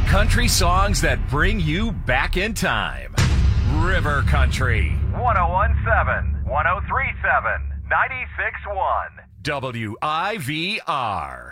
country songs that bring you back in time. River Country. 1017, 1037, 96.1. WIVR.